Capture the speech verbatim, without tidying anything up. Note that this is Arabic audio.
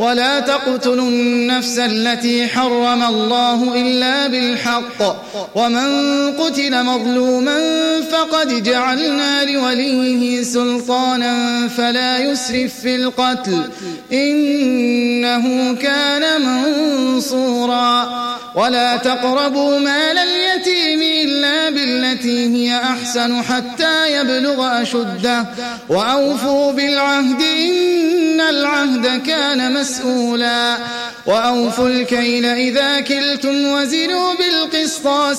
ولا تقتلوا النفس التي حرم الله إلا بالحق ومن قتل مظلوما فقد جعلنا لوليه سلطانا فلا يسرف في القتل إنه كان منصورا ولا تقربوا مال اليتيم إلا بالتي هي أحسن حتى يبلغ أشده وأوفوا بالعهد إن العهد كان مسؤولا وأوفوا الكيل إذا كلتم وزنوا بالقسطاس